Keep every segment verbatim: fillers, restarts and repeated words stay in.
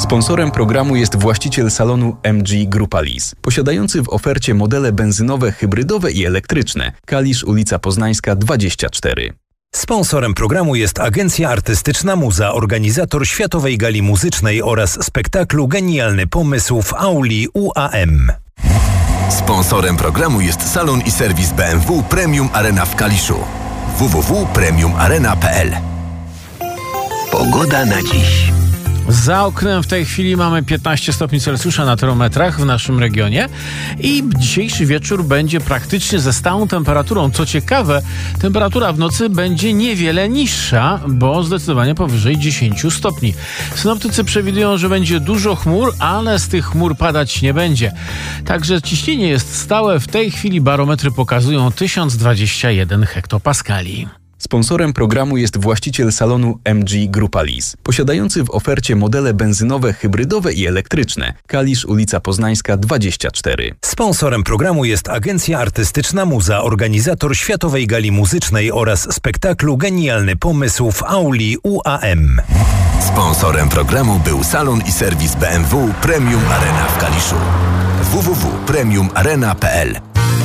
Sponsorem programu jest właściciel salonu M G Grupa Lis, posiadający w ofercie modele benzynowe, hybrydowe i elektryczne. Kalisz, ulica Poznańska dwadzieścia cztery. Sponsorem programu jest Agencja Artystyczna Muza, organizator Światowej Gali Muzycznej oraz spektaklu Genialny Pomysł w auli U A M. Sponsorem programu jest salon i serwis B M W Premium Arena w Kaliszu. w w w kropka premium arena kropka p l. Pogoda na dziś. Za oknem w tej chwili mamy piętnaście stopni Celsjusza na termometrach w naszym regionie i dzisiejszy wieczór będzie praktycznie ze stałą temperaturą. Co ciekawe, temperatura w nocy będzie niewiele niższa, bo zdecydowanie powyżej dziesięć stopni. Synoptycy przewidują, że będzie dużo chmur, ale z tych chmur padać nie będzie. Także ciśnienie jest stałe. W tej chwili barometry pokazują tysiąc dwadzieścia jeden hektopaskali. Sponsorem programu jest właściciel salonu M G Grupa Lis, posiadający w ofercie modele benzynowe, hybrydowe i elektryczne. Kalisz, ulica Poznańska dwadzieścia cztery. Sponsorem programu jest Agencja Artystyczna Muza, organizator Światowej Gali Muzycznej oraz spektaklu Genialny Pomysł w auli U A M. Sponsorem programu był salon i serwis B M W Premium Arena w Kaliszu. w w w kropka premium arena kropka p l.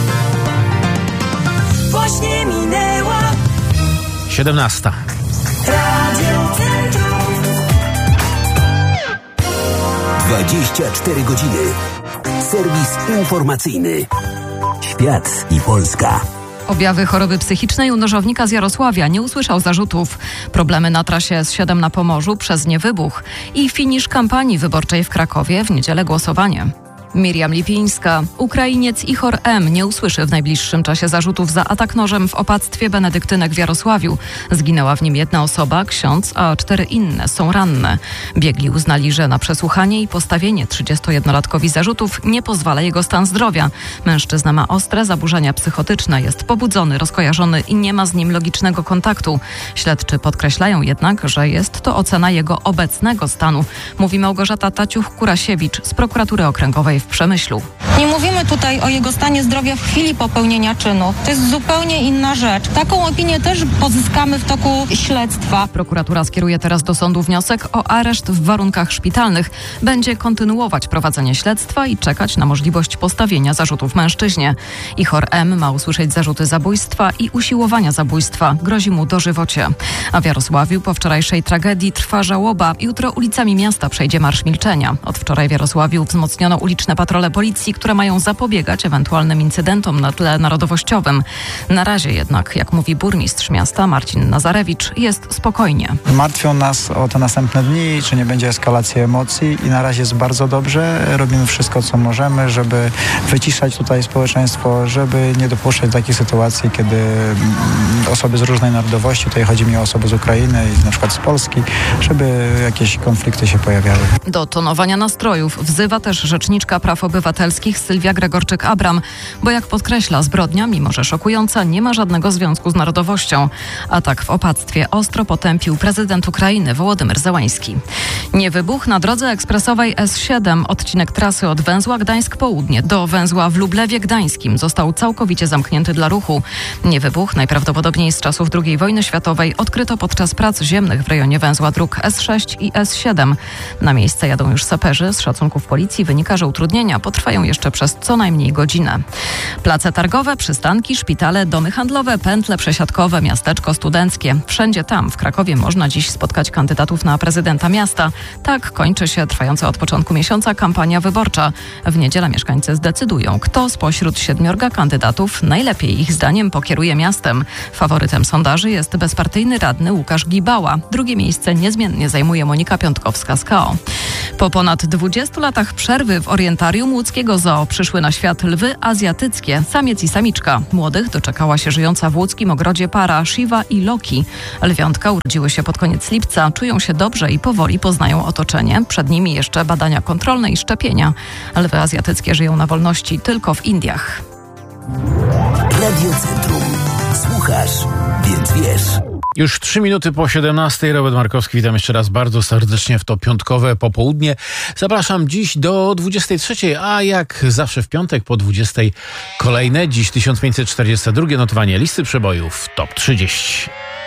Właśnie minęła siedemnasta. Radio Centrum. dwadzieścia cztery godziny. Serwis informacyjny. Świat i Polska. Objawy choroby psychicznej u nożownika z Jarosławia. Nie usłyszał zarzutów. Problemy na trasie S siedem na Pomorzu przez niewybuch. I finisz kampanii wyborczej w Krakowie. W niedzielę głosowanie. Miriam Lipińska. Ukrainiec Ihor M. nie usłyszy w najbliższym czasie zarzutów za atak nożem w opactwie benedyktynek w Jarosławiu. Zginęła w nim jedna osoba, ksiądz, a cztery inne są ranne. Biegli uznali, że na przesłuchanie i postawienie trzydziestojednolatkowi zarzutów nie pozwala jego stan zdrowia. Mężczyzna ma ostre zaburzenia psychotyczne, jest pobudzony, rozkojarzony i nie ma z nim logicznego kontaktu. Śledczy podkreślają jednak, że jest to ocena jego obecnego stanu, mówi Małgorzata Taciuch-Kurasiewicz z prokuratury okręgowej w Przemyślu. Nie mówimy tutaj o jego stanie zdrowia w chwili popełnienia czynu. To jest zupełnie inna rzecz. Taką opinię też pozyskamy w toku śledztwa. Prokuratura skieruje teraz do sądu wniosek o areszt w warunkach szpitalnych. Będzie kontynuować prowadzenie śledztwa i czekać na możliwość postawienia zarzutów mężczyźnie. Ihor M. ma usłyszeć zarzuty zabójstwa i usiłowania zabójstwa. Grozi mu dożywocie. A w Jarosławiu po wczorajszej tragedii trwa żałoba. Jutro ulicami miasta przejdzie Marsz Milczenia. Od wczoraj w Jarosławiu wzmocniono uliczne patrole policji, które mają zapobiegać ewentualnym incydentom na tle narodowościowym. Na razie jednak, jak mówi burmistrz miasta Marcin Nazarewicz, jest spokojnie. Martwią nas o te następne dni, czy nie będzie eskalacji emocji i na razie jest bardzo dobrze. Robimy wszystko, co możemy, żeby wyciszać tutaj społeczeństwo, żeby nie dopuszczać takich sytuacji, kiedy osoby z różnej narodowości, tutaj chodzi mi o osoby z Ukrainy i na przykład z Polski, żeby jakieś konflikty się pojawiały. Do tonowania nastrojów wzywa też rzeczniczka praw obywatelskich Sylwia Gregorczyk-Abram, bo jak podkreśla, zbrodnia, mimo że szokująca, nie ma żadnego związku z narodowością. Atak w opactwie ostro potępił prezydent Ukrainy Wołodymyr Zełański. Niewybuch na drodze ekspresowej S siedem. Odcinek trasy od węzła Gdańsk-Południe do węzła w Lublewie Gdańskim został całkowicie zamknięty dla ruchu. Niewybuch, najprawdopodobniej z czasów drugiej wojny światowej, odkryto podczas prac ziemnych w rejonie węzła dróg S sześć i S siedem. Na miejsce jadą już saperzy. Z szacunków policji wynika, że utrudnienia potrwają jeszcze przez co najmniej godzinę. Place targowe, przystanki, szpitale, domy handlowe, pętle przesiadkowe, miasteczko studenckie. Wszędzie tam w Krakowie można dziś spotkać kandydatów na prezydenta miasta. Tak kończy się trwająca od początku miesiąca kampania wyborcza. W niedzielę mieszkańcy zdecydują, kto spośród siedmiorga kandydatów najlepiej ich zdaniem pokieruje miastem. Faworytem sondaży jest bezpartyjny radny Łukasz Gibała. Drugie miejsce niezmiennie zajmuje Monika Piątkowska z K O. Po ponad dwudziestu latach przerwy w orientarium łódzkiego zoo przyszły na świat lwy azjatyckie, samiec i samiczka. Młodych doczekała się żyjąca w łódzkim ogrodzie para Shiva i Loki. Lwiątka urodziły się pod koniec lipca, czują się dobrze i powoli poznają otoczenie. Przed nimi jeszcze badania kontrolne i szczepienia. Lwy azjatyckie żyją na wolności tylko w Indiach. Radio Centrum. Słuchasz, więc wiesz. Już trzy minuty po siedemnastej. Robert Markowski, witam jeszcze raz bardzo serdecznie w to piątkowe popołudnie. Zapraszam dziś do dwudziestej trzeciej, a jak zawsze w piątek po dwudziestej kolejne. Dziś tysiąc pięćset czterdzieste drugie notowanie listy przebojów Top trzydzieści.